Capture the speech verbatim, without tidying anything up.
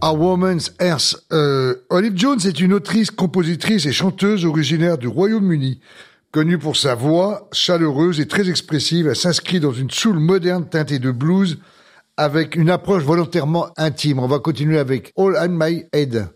A Woman's Earth. Euh, Olive Jones est une autrice, compositrice et chanteuse originaire du Royaume-Uni. Connue pour sa voix chaleureuse et très expressive, elle s'inscrit dans une soul moderne teintée de blues avec une approche volontairement intime. On va continuer avec All on My Head.